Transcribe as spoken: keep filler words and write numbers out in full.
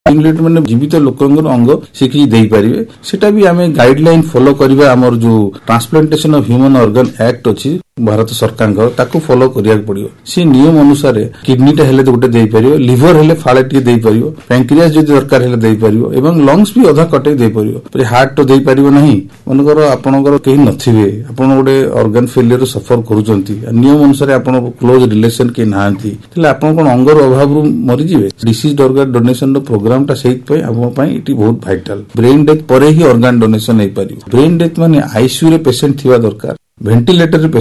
ମାନେ ଜୀବିତ ଲୋକଙ୍କର ଅଙ୍ଗ ସେ କିଛି ଦେଇପାରିବେ। ସେଟା ବି ଆମେ ଗାଇଡଲାଇନ ଫଲୋ କରିବା। ଆମର ଯୋଉ transplantation of Humane organ act ଅଛି ଭାରତ ସରକାରଙ୍କର, ତାକୁ ଫଲୋ କରିବାକୁ ପଡିବ। ସେ ନିୟମ ଅନୁସାରେ କିଡନୀଟା ହେଲେ ଗୋଟେ ଦେଇପାରିବ, ଲିଭର ହେଲେ ଫାଳେ ଟିକେ ଦେଇପାରିବ, ପ୍ୟାଙ୍କ୍ରିଆସ ଯଦି ଦରକାର ହେଲେ ଦେଇପାରିବ ଏବଂ ଲଙ୍ଗସ ବି ଅଧା କଟେଇ ଦେଇପାରିବ। ହାର୍ଟ ତ ଦେଇପାରିବ ନାହିଁ। ମନେକର ଆପଣଙ୍କର କେହି ନଥିବେ, ଆପଣ ଗୋଟେ ଅର୍ଗାନ ଫେଲିୟର ସଫର କରୁଛନ୍ତି, ନିୟମ ଅନୁସାରେ ଆପଣଙ୍କ କ୍ଲୋଜ ରିଲେସନ କେହି ନାହାନ୍ତି, ତାହେଲେ ଆପଣ କଣ ଅଙ୍ଗର ଅଭାବରୁ ମରିଯିବେ? ଡିସିଜ୍ଡ ଅର୍ଗାନ ଡୋନେସନ ପ୍ରୋଗ୍ରାମଟା ସେଇଥିପାଇଁ ଆମ ପାଇଁ ଏଠି ବହୁତ ଭାଇଟାଲ। ବ୍ରେନ ଡେଥ ପରେ ହିଁ ଅର୍ଗାନ ଡୋନେସନ ହେଇପାରିବ। ବ୍ରେନ ଡେଥ ମାନେ ଆଇସିୟୁ ରେ ପେସେଣ୍ଟ ଥିବା ଦରକାର, ଭେଣ୍ଟିଲେଟରରେ